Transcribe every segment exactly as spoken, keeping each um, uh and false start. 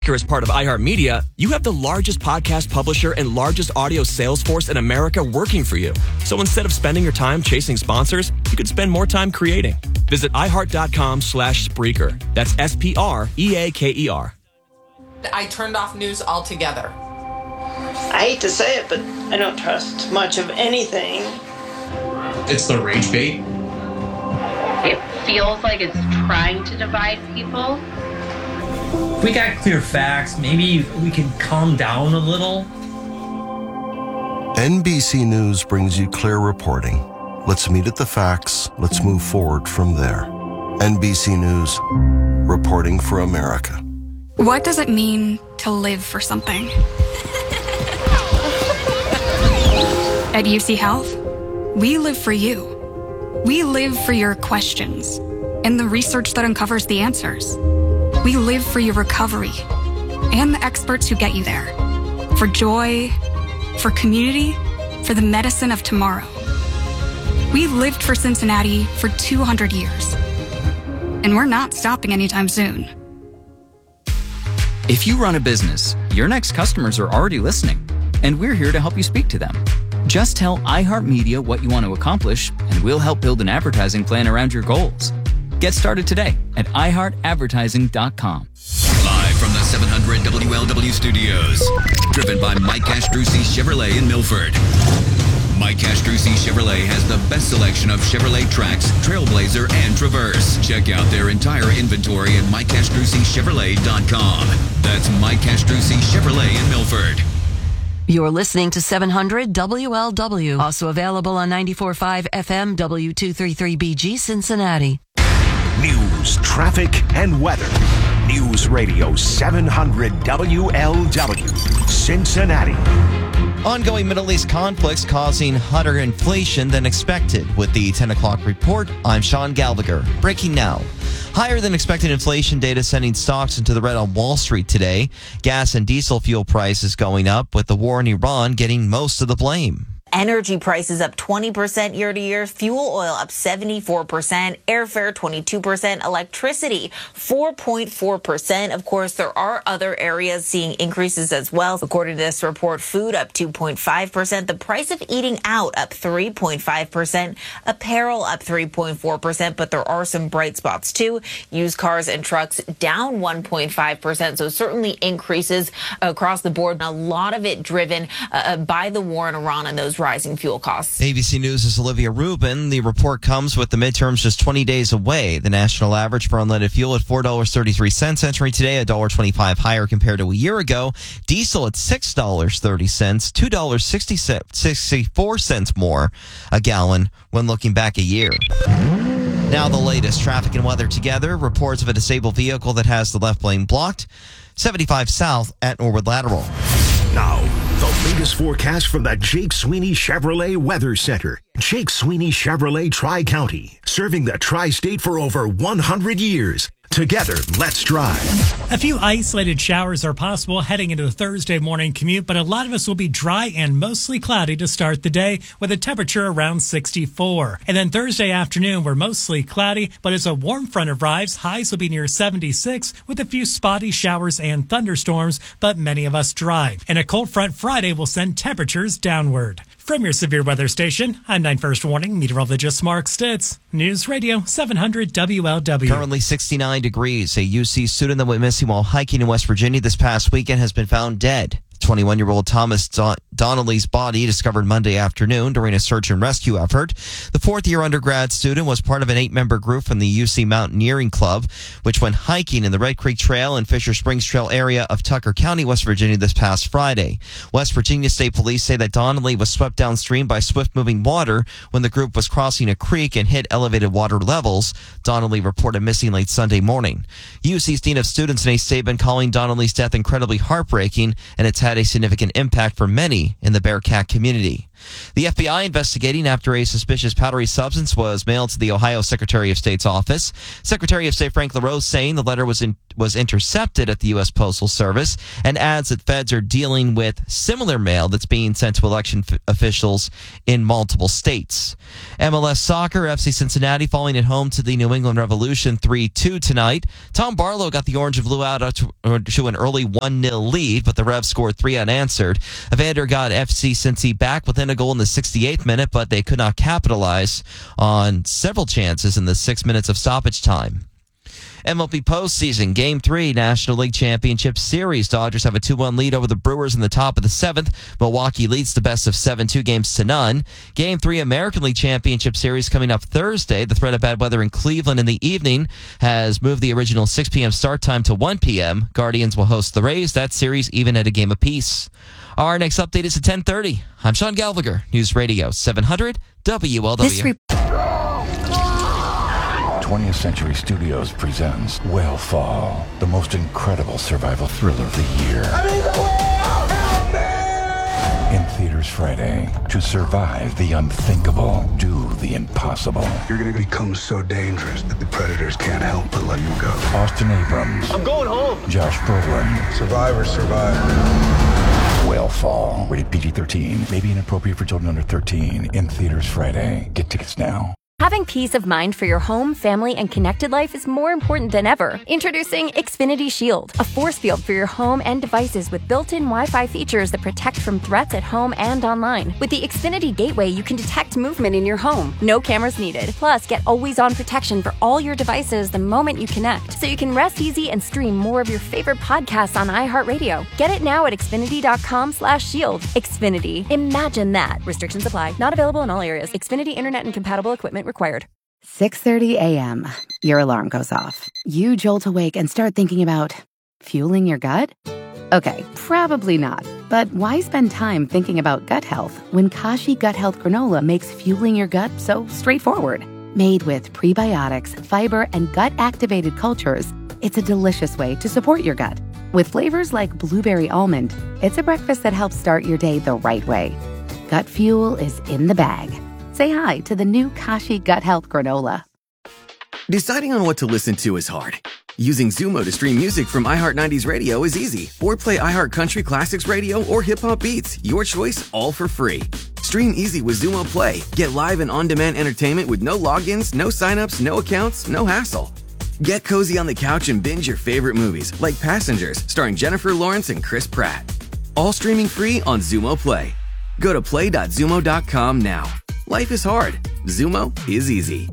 As part of iHeartMedia, you have the largest podcast publisher and largest audio sales force in America working for you. So instead of spending your time chasing sponsors, you could spend more time creating. Visit iHeart.com slash Spreaker. That's S P R E A K E R. I turned off news altogether. I hate to say it, but I don't trust much of anything. It's the rage bait. It feels like it's trying to divide people. If we got clear facts, maybe we can calm down a little. N B C News brings you clear reporting. Let's meet at the facts. Let's move forward from there. N B C News, reporting for America. What does it mean to live for something? At U C Health, we live for you. We live for your questions and the research that uncovers the answers. We live for your recovery and the experts who get you there. For joy, for community, for the medicine of tomorrow. We lived for Cincinnati for two hundred years. And we're not stopping anytime soon. If you run a business, your next customers are already listening, and we're here to help you speak to them. Just tell iHeartMedia what you want to accomplish, and we'll help build an advertising plan around your goals. Get started today at i heart advertising dot com. Live from the seven hundred W L W studios. Driven by Mike Castrucci Chevrolet in Milford. Mike Castrucci Chevrolet has the best selection of Chevrolet Trax, Trailblazer, and Traverse. Check out their entire inventory at mike castrucci chevrolet dot com. That's Mike Castrucci Chevrolet in Milford. You're listening to seven hundred W L W. Also available on ninety-four point five F M W two thirty-three B G Cincinnati. News, traffic, and weather. News Radio seven hundred W L W, Cincinnati. Ongoing Middle East conflicts causing hotter inflation than expected. With the ten o'clock report, I'm Sean Galviger. Breaking now. Higher than expected inflation data sending stocks into the red on Wall Street today. Gas and diesel fuel prices going up, with the war in Iran getting most of the blame. Energy prices up twenty percent year to year, fuel oil up seventy-four percent, airfare twenty-two percent, electricity four point four percent. Of course, there are other areas seeing increases as well. According to this report, food up two point five percent, the price of eating out up three point five percent, apparel up three point four percent, but there are some bright spots too. Used cars and trucks down one point five percent, so certainly increases across the board, and a lot of it driven uh, by the war in Iran and those rising fuel costs. A B C News' Olivia Rubin. The report comes with the midterms just twenty days away. The national average for unleaded fuel at four dollars and thirty-three cents, entering today one dollar and twenty-five cents higher compared to a year ago. Diesel at six dollars and thirty cents, two dollars and sixty-four cents more a gallon when looking back a year. Now the latest traffic and weather together. Reports of a disabled vehicle that has the left lane blocked. seventy-five south at Norwood Lateral. Now, the latest forecast from the Jake Sweeney Chevrolet Weather Center. Jake Sweeney Chevrolet Tri-County, serving the Tri-State for over one hundred years. Together, let's drive. A few isolated showers are possible heading into the Thursday morning commute, but a lot of us will be dry and mostly cloudy to start the day with a temperature around sixty-four. And then Thursday afternoon, we're mostly cloudy, but as a warm front arrives, highs will be near seventy-six with a few spotty showers and thunderstorms, but many of us dry. And a cold front Friday will send temperatures downward. From your severe weather station, I'm nine First Warning meteorologist Mark Stitz. News Radio seven hundred W L W. Currently sixty-nine degrees. A U C student that went missing while hiking in West Virginia this past weekend has been found dead. twenty-one-year-old Thomas Don- Donnelly's body discovered Monday afternoon during a search and rescue effort. The fourth-year undergrad student was part of an eight-member group from the U C Mountaineering Club, which went hiking in the Red Creek Trail and Fisher Springs Trail area of Tucker County, West Virginia this past Friday. West Virginia State Police say that Donnelly was swept downstream by swift-moving water when the group was crossing a creek and hit elevated water levels. Donnelly reported missing late Sunday morning. U C's Dean of Students in a statement calling Donnelly's death incredibly heartbreaking, and it's had a significant impact for many in the Bearcat community. The F B I investigating after a suspicious powdery substance was mailed to the Ohio Secretary of State's office. Secretary of State Frank LaRose saying the letter was in, was intercepted at the U S Postal Service, and adds that feds are dealing with similar mail that's being sent to election f- officials in multiple states. M L S Soccer, F C Cincinnati falling at home to the New England Revolution three two tonight. Tom Barlow got the Orange and Blue out to an early one nil lead, but the Revs scored three unanswered. Evander got F C Cincy back within a goal in the sixty-eighth minute, but they could not capitalize on several chances in the six minutes of stoppage time. M L B postseason, Game three, National League Championship Series. Dodgers have a two one lead over the Brewers in the top of the seventh. Milwaukee leads the best of seven, two games to none. Game three, American League Championship Series coming up Thursday. The threat of bad weather in Cleveland in the evening has moved the original six p.m. start time to one p.m. Guardians will host the Rays. That series even at a game apiece. Our next update is at ten thirty. I'm Sean Galviger, News Radio seven hundred W L W. This re- twentieth Century Studios presents Whale the most incredible survival thriller of the year. I mean, the whale! Help me! In theaters Friday. To survive the unthinkable, do the impossible. You're gonna become so dangerous that the predators can't help but let you go. Austin Abrams. I'm going home. Josh Brolin. Survivor, survivor. Whalefall. Rated P G thirteen. May be inappropriate for children under thirteen. In theaters Friday. Get tickets now. Having peace of mind for your home, family, and connected life is more important than ever. Introducing Xfinity Shield, a force field for your home and devices with built-in Wi-Fi features that protect from threats at home and online. With the Xfinity Gateway, you can detect movement in your home. No cameras needed. Plus, get always-on protection for all your devices the moment you connect, so you can rest easy and stream more of your favorite podcasts on iHeartRadio. Get it now at Xfinity.com slash shield. Xfinity. Imagine that. Restrictions apply. Not available in all areas. Xfinity Internet and compatible equipment required. six thirty a.m. Your alarm goes off. You jolt awake and start thinking about fueling your gut? Okay, probably not. But why spend time thinking about gut health when Kashi Gut Health Granola makes fueling your gut so straightforward? Made with prebiotics, fiber, and gut-activated cultures, it's a delicious way to support your gut. With flavors like blueberry almond, it's a breakfast that helps start your day the right way. Gut fuel is in the bag. Say hi to the new Kashi Gut Health Granola. Deciding on what to listen to is hard. Using Zumo to stream music from iHeart nineties Radio is easy. Or play iHeart Country Classics Radio or Hip Hop Beats. Your choice, all for free. Stream easy with Zumo Play. Get live and on-demand entertainment with no logins, no signups, no accounts, no hassle. Get cozy on the couch and binge your favorite movies, like Passengers, starring Jennifer Lawrence and Chris Pratt. All streaming free on Zumo Play. Go to play dot zumo dot com now. Life is hard. Zumo is easy.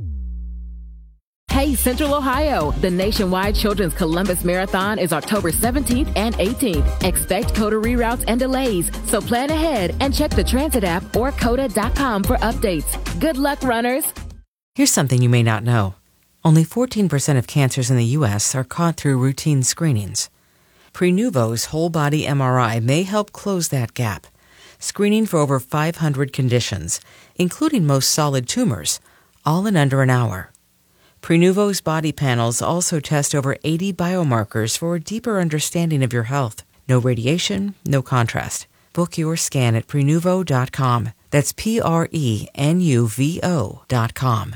Hey, Central Ohio! The nationwide Children's Columbus Marathon is October seventeenth and eighteenth. Expect COTA reroutes and delays, so plan ahead and check the Transit app or coda dot com for updates. Good luck, runners! Here's something you may not know. Only fourteen percent of cancers in the U S are caught through routine screenings. Prenuvo's whole-body M R I may help close that gap, screening for over five hundred conditions, including most solid tumors, all in under an hour. Prenuvo's body panels also test over eighty biomarkers for a deeper understanding of your health. No radiation, no contrast. Book your scan at prenuvo dot com. That's P R E N U V O dot com.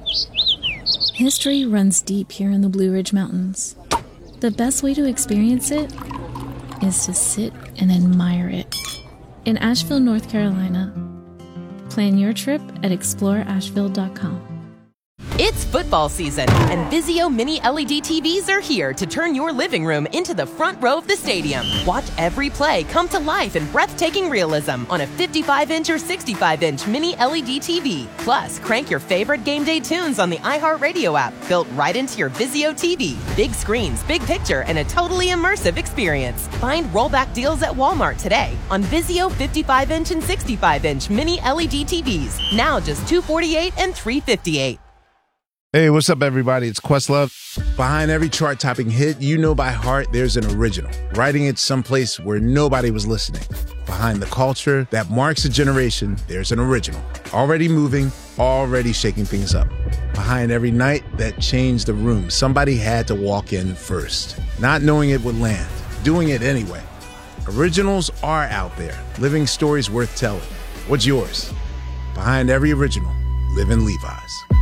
History runs deep here in the Blue Ridge Mountains. The best way to experience it is to sit and admire it. In Asheville, North Carolina. Plan your trip at explore asheville dot com. It's football season, and Vizio Mini L E D T Vs are here to turn your living room into the front row of the stadium. Watch every play come to life in breathtaking realism on a fifty-five inch or sixty-five inch Mini L E D T V. Plus, crank your favorite game day tunes on the iHeartRadio app, built right into your Vizio T V. Big screens, big picture, and a totally immersive experience. Find rollback deals at Walmart today on Vizio fifty-five inch and sixty-five inch Mini L E D T Vs. Now just two hundred forty-eight dollars and three hundred fifty-eight dollars. Hey, what's up, everybody? It's Questlove. Behind every chart-topping hit you know by heart, there's an original, writing it someplace where nobody was listening. Behind the culture that marks a generation, there's an original, already moving, already shaking things up. Behind every night that changed the room, somebody had to walk in first, not knowing it would land, doing it anyway. Originals are out there, living stories worth telling. What's yours? Behind every original, live in Levi's.